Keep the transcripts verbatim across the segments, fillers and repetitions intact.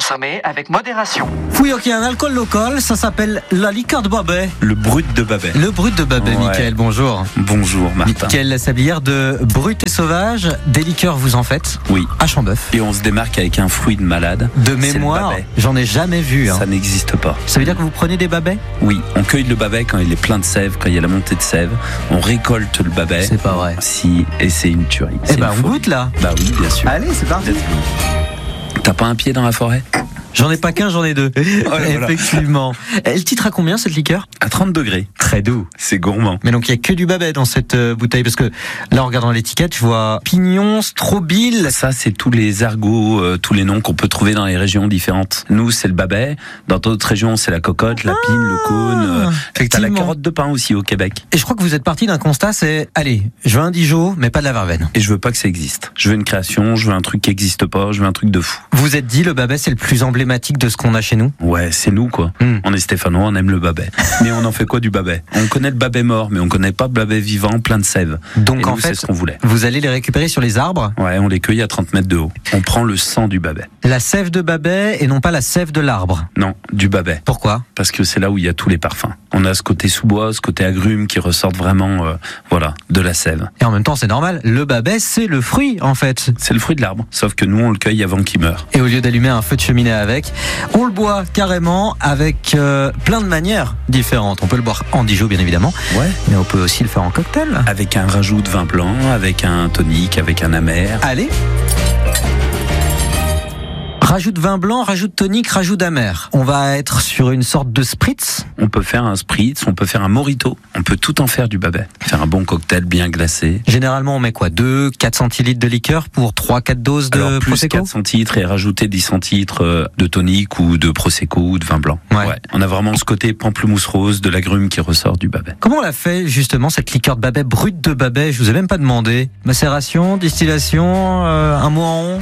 consommer avec modération. Oui, ok, un alcool local, ça s'appelle la liqueur de Babet. Le brut de Babet. Le brut de Babet, Ouais. Mickaël, bonjour. Bonjour Martin. Mickaël Sablière de Brut et Sauvage, des liqueurs vous en faites Oui. à Chambeuf. Et on se démarque avec un fruit de malade. De C'est le mémoire, Babet. j'en ai jamais vu. Hein. Ça n'existe pas. Ça veut dire que vous prenez des Babets? Oui, on cueille le Babet quand il est plein de sève, quand il y a la montée de sève. On récolte le Babet. C'est pas vrai. Si, et c'est une tuerie. Eh C'est ben, une on folie. goûte là. Bah oui, bien sûr. Allez, c'est parti. T'as pas un pied dans la forêt? J'en ai pas qu'un, j'en ai deux. Voilà. Effectivement. Elle titre à combien cette liqueur? À trente degrés. Très doux. C'est gourmand. Mais donc il y a que du Babet dans cette euh, bouteille, parce que là en regardant l'étiquette, je vois pignon, strobile. Ça, c'est tous les argots, euh, tous les noms qu'on peut trouver dans les régions différentes. Nous, c'est le Babet. Dans d'autres régions, c'est la cocotte, la pine, le cône. Euh, T'as la effectivement. carotte de pain aussi au Québec. Et je crois que vous êtes parti d'un constat, c'est allez, je veux un Dijon, mais pas de la verveine. Et je veux pas que ça existe. Je veux une création, je veux un truc qui existe pas, je veux un truc de fou. Vous êtes dit le Babet c'est le plus emblématique de ce qu'on a chez nous. Ouais, c'est nous, quoi. Hmm. On est stéphanois, on aime le Babet. Mais on en fait quoi du Babet? On connaît le Babet mort, mais on connaît pas le Babet vivant, plein de sève. Donc Et en nous, c'est fait, ce qu'on voulait. vous allez les récupérer sur les arbres, Ouais, on les cueille à trente mètres de haut. On prend le sang du Babet. la sève de Babet et non pas la sève de l'arbre. Non, du Babet. Pourquoi? Parce que c'est là où il y a tous les parfums. On a ce côté sous-bois, ce côté agrumes qui ressortent vraiment, euh, voilà, de la sève. Et en même temps, c'est normal, le Babet c'est le fruit en fait. C'est le fruit de l'arbre. Sauf que nous, on le cueille avant qu'il meure. Et au lieu d'allumer un feu de cheminée avec, on le boit carrément avec euh, plein de manières différentes. On peut le boire en Dijon bien évidemment, Ouais. mais on peut aussi le faire en cocktail. Avec un rajout de vin blanc, avec un tonique, avec un amer. Allez. Rajoute vin blanc, rajoute tonique, rajoute amer. On va être sur une sorte de spritz. On peut faire un spritz, on peut faire un mojito. On peut tout en faire du Babet. Faire un bon cocktail bien glacé. Généralement, on met quoi? deux, quatre centilitres de liqueur pour trois, quatre doses de Alors plus Prosecco? quatre centilitres et rajouter dix centilitres euh, de tonique ou de Prosecco ou de vin blanc. Ouais. On a vraiment ce côté pamplemousse rose de l'agrume qui ressort du Babet. Comment on l'a fait justement cette liqueur de Babet, brute de Babet? Je vous ai même pas demandé. Macération, distillation, euh, un mot en on.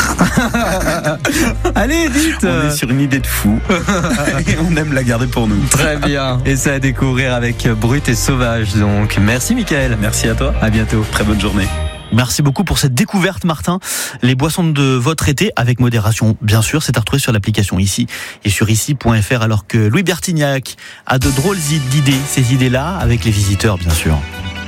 Allez, dites. On est sur une idée de fou. Et on aime la garder pour nous. Très bien. Et ça à découvrir avec Brut et Sauvage. Donc, merci Mickaël. Merci à toi. À bientôt. Très bonne journée. Merci beaucoup pour cette découverte, Martin. Les boissons de votre été, avec modération, bien sûr, c'est à retrouver sur l'application Ici et sur ici point f r, alors que Louis Bertignac a de drôles d'idées, ces idées-là, avec les visiteurs, bien sûr.